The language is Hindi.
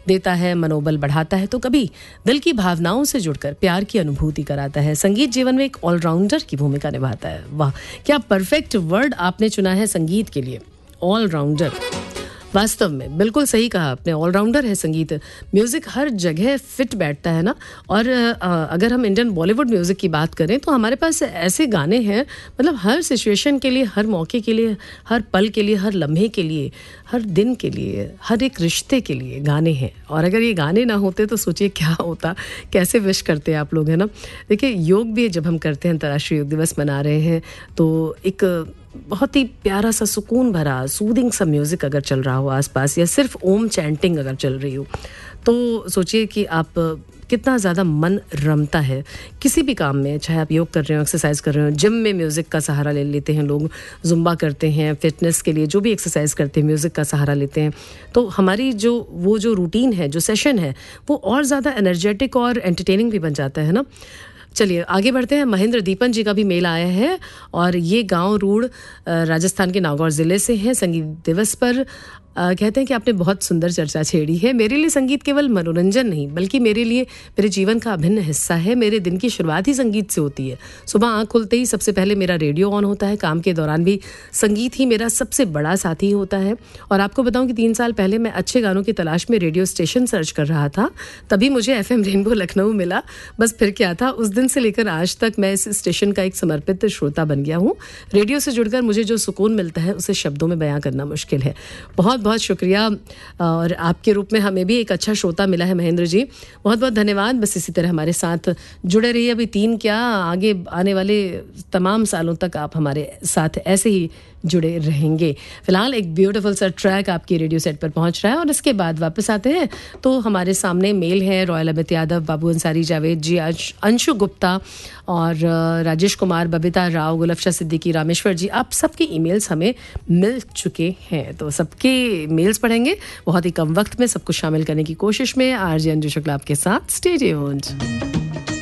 देता है, मनोबल बढ़ाता है, तो कभी दिल की भावनाओं से जुड़कर प्यार की अनुभूति कराता है। संगीत जीवन में एक ऑलराउंडर की भूमिका निभाता है। वाह, क्या परफेक्ट वर्ड आपने चुना है संगीत के लिए, ऑलराउंडर। वास्तव में बिल्कुल सही कहा आपने, ऑलराउंडर है संगीत। म्यूज़िक हर जगह फिट बैठता है ना। और अगर हम इंडियन बॉलीवुड म्यूज़िक की बात करें तो हमारे पास ऐसे गाने हैं, मतलब हर सिचुएशन के लिए, हर मौके के लिए, हर पल के लिए, हर लम्हे के लिए, हर दिन के लिए, हर एक रिश्ते के लिए गाने हैं। और अगर ये गाने ना होते तो सोचिए क्या होता, कैसे विश करते हैं आप लोग, है ना। देखिए, योग भी जब हम करते हैं, अंतर्राष्ट्रीय योग दिवस मना रहे हैं, तो एक बहुत ही प्यारा सा, सुकून भरा, सूदिंग सा म्यूज़िक अगर चल रहा हो आसपास, या सिर्फ ओम चैंटिंग अगर चल रही हो, तो सोचिए कि आप कितना ज़्यादा मन रमता है किसी भी काम में। चाहे आप योग कर रहे हो, एक्सरसाइज कर रहे हो, जिम में म्यूज़िक का सहारा ले लेते हैं लोग, जुम्बा करते हैं, फिटनेस के लिए जो भी एक्सरसाइज करते हैं म्यूज़िक का सहारा लेते हैं, तो हमारी जो रूटीन है, जो सेशन है, वो और ज़्यादा एनर्जेटिक और एंटरटेनिंग भी बन जाता है ना। चलिए आगे बढ़ते हैं। महेंद्र दीपन जी का भी मेल आया है और ये गांव रूड़ राजस्थान के नागौर ज़िले से हैं। संगीत दिवस पर कहते हैं कि आपने बहुत सुंदर चर्चा छेड़ी है। मेरे लिए संगीत केवल मनोरंजन नहीं, बल्कि मेरे लिए मेरे जीवन का अभिन्न हिस्सा है। मेरे दिन की शुरुआत ही संगीत से होती है। सुबह आँख खुलते ही सबसे पहले मेरा रेडियो ऑन होता है। काम के दौरान भी संगीत ही मेरा सबसे बड़ा साथी होता है। और आपको बताऊं कि 3 साल पहले मैं अच्छे गानों की तलाश में रेडियो स्टेशन सर्च कर रहा था, तभी मुझे FM रेनबो लखनऊ मिला। बस फिर क्या था, उस दिन से लेकर आज तक मैं इस स्टेशन का एक समर्पित श्रोता बन गया हूँ। रेडियो से जुड़कर मुझे जो सुकून मिलता है उसे शब्दों में बयां करना मुश्किल है। बहुत बहुत शुक्रिया। और आपके रूप में हमें भी एक अच्छा श्रोता मिला है महेंद्र जी, बहुत बहुत धन्यवाद। बस इसी तरह हमारे साथ जुड़े रहिए। अभी 3 क्या, आगे आने वाले तमाम सालों तक आप हमारे साथ ऐसे ही जुड़े रहेंगे। फिलहाल एक ब्यूटीफुल सा ट्रैक आपकी रेडियो सेट पर पहुंच रहा है और इसके बाद वापस आते हैं तो हमारे सामने मेल है। रॉयल अमित यादव, बाबू अंसारी, जावेद जी, अंशु गुप्ता और राजेश कुमार, बबीता राव, गुलफशा सिद्दीकी, रामेश्वर जी, आप सबके ईमेल्स हमें मिल चुके हैं, तो सबके मेल्स पढ़ेंगे बहुत ही कम वक्त में, सब कुछ शामिल करने की कोशिश में। आरजे अंजू शुक्ला आपके साथ। Stay tuned.